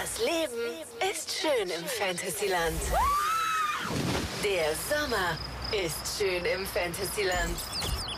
Das Leben ist schön im Fantasyland. Der Sommer ist schön im Fantasyland.